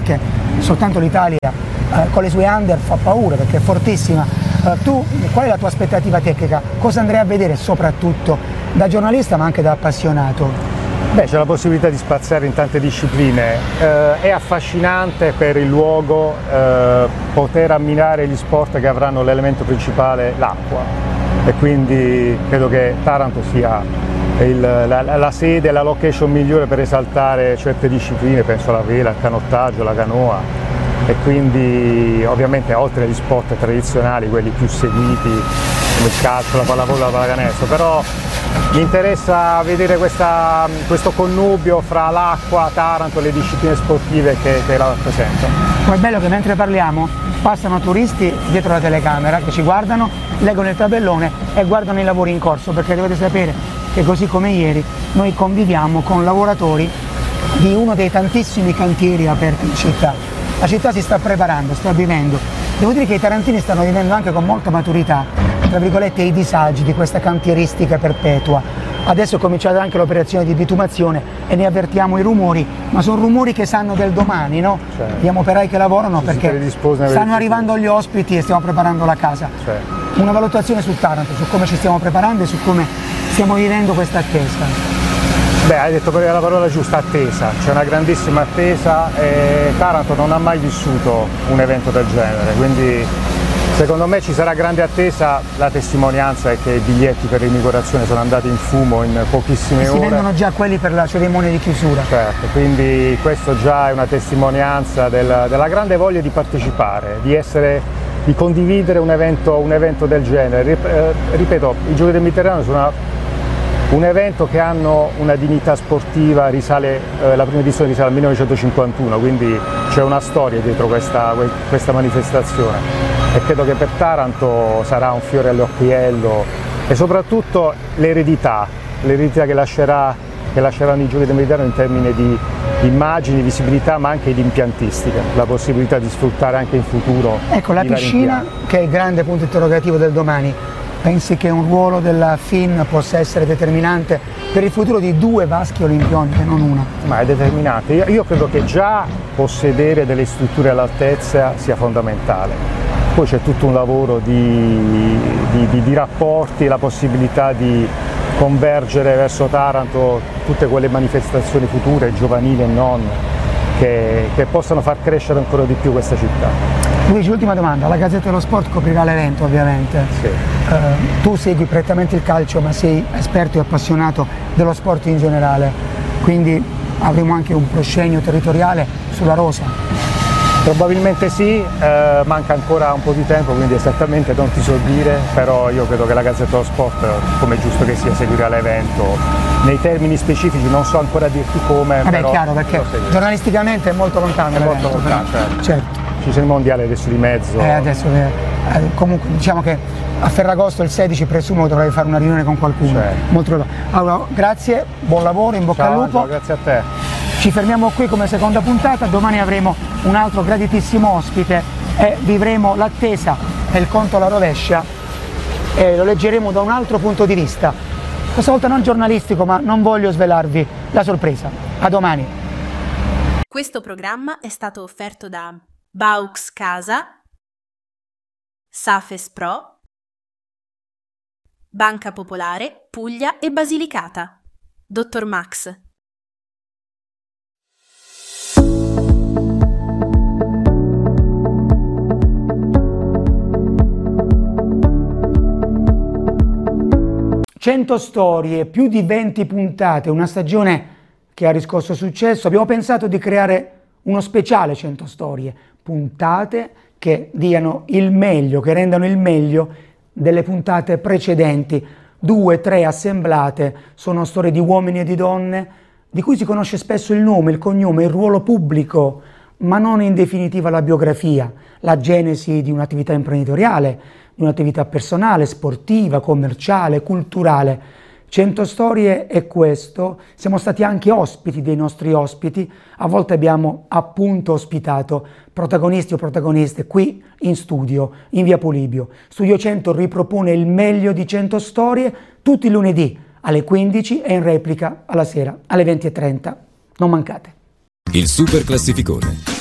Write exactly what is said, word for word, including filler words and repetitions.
perché soltanto l'Italia eh, con le sue under fa paura perché è fortissima. Eh, tu, qual è la tua aspettativa tecnica? Cosa andrai a vedere soprattutto da giornalista ma anche da appassionato? Beh, c'è la possibilità di spaziare in tante discipline, eh, è affascinante per il luogo eh, poter ammirare gli sport che avranno l'elemento principale, l'acqua, e quindi credo che Taranto sia il, la, la sede, la location migliore per esaltare certe discipline, penso alla vela, al canottaggio, alla canoa, e quindi ovviamente oltre agli sport tradizionali, quelli più seguiti come il calcio, la pallavolo, la pallacanestro, però mi interessa vedere questa, questo connubio fra l'acqua, Taranto e le discipline sportive che, che la rappresentano. Poi è bello che mentre parliamo passano turisti dietro la telecamera che ci guardano, leggono il tabellone e guardano i lavori in corso, perché dovete sapere che così come ieri noi conviviamo con lavoratori di uno dei tantissimi cantieri aperti in città. La città si sta preparando, sta vivendo. Devo dire che i tarantini stanno vivendo anche con molta maturità, tra virgolette, i disagi di questa cantieristica perpetua. Adesso è cominciata anche l'operazione di bitumazione e ne avvertiamo i rumori, ma sono rumori che sanno del domani, no? Certo. Abbiamo operai che lavorano Ci perché stanno arrivando gli ospiti e stiamo preparando la casa. Certo. Una valutazione su Taranto, su come ci stiamo preparando e su come stiamo vivendo questa attesa. Beh, hai detto la parola giusta, attesa, c'è una grandissima attesa e Taranto non ha mai vissuto un evento del genere, quindi secondo me ci sarà grande attesa. La testimonianza è che i biglietti per l'inaugurazione sono andati in fumo in pochissime e ore. Si vendono già quelli per la cerimonia di chiusura. Certo, quindi questo già è una testimonianza della, della grande voglia di partecipare, di, essere, di condividere un evento, un evento del genere. Ripeto, i Giochi del Mediterraneo sono una Un evento che hanno una dignità sportiva, risale, eh, la prima edizione risale al millenovecentocinquantuno, quindi c'è una storia dietro questa, questa manifestazione e credo che per Taranto sarà un fiore all'occhiello e soprattutto l'eredità, l'eredità che, lascerà, che lasceranno i Giochi del Mediterraneo in termini di immagini, visibilità ma anche di impiantistica, la possibilità di sfruttare anche in futuro. Ecco, la piscina che è il grande punto interrogativo del domani. Pensi che un ruolo della F I N possa essere determinante per il futuro di due vasche olimpioniche, non una? Ma è determinante. Io, io credo che già possedere delle strutture all'altezza sia fondamentale. Poi c'è tutto un lavoro di, di, di, di rapporti e la possibilità di convergere verso Taranto tutte quelle manifestazioni future, giovanili e non, che, che possano far crescere ancora di più questa città. Luigi, ultima domanda, la Gazzetta dello Sport coprirà l'evento ovviamente. Sì. Uh, tu segui prettamente il calcio ma sei esperto e appassionato dello sport in generale, quindi avremo anche un proscenio territoriale sulla rosa. Probabilmente sì, eh, manca ancora un po' di tempo, quindi esattamente non ti so dire, però io credo che la Gazzetta dello Sport, come è giusto che sia, seguirà l'evento. Nei termini specifici non so ancora dirti come. Vabbè, però è chiaro, perché giornalisticamente è molto lontano. È molto lontano, certo. certo. Ci c'è il mondiale adesso di mezzo. Eh, adesso, eh, comunque diciamo che a Ferragosto il sedici presumo che dovrai fare una riunione con qualcuno. Certo. Molto allora, grazie, buon lavoro, in bocca ciao, al lupo. Ciao, grazie a te. Ci fermiamo qui come seconda puntata, domani avremo un altro graditissimo ospite e vivremo l'attesa e il conto alla rovescia e lo leggeremo da un altro punto di vista. Questa volta non giornalistico, ma non voglio svelarvi la sorpresa. A domani. Questo programma è stato offerto da Baux Casa, Safes Pro, Banca Popolare, Puglia e Basilicata, Dottor Max. cento storie, più di venti puntate, una stagione che ha riscosso successo. Abbiamo pensato di creare uno speciale cento storie, puntate che diano il meglio, che rendano il meglio delle puntate precedenti. Due, tre assemblate, sono storie di uomini e di donne, di cui si conosce spesso il nome, il cognome, il ruolo pubblico, ma non in definitiva la biografia, la genesi di un'attività imprenditoriale, di un'attività personale, sportiva, commerciale, culturale. cento storie è questo, siamo stati anche ospiti dei nostri ospiti, a volte abbiamo appunto ospitato protagonisti o protagoniste qui in studio, in via Polibio. Studio cento ripropone il meglio di cento storie tutti i lunedì alle quindici e in replica alla sera alle venti e trenta. Non mancate. Il Super Classificone.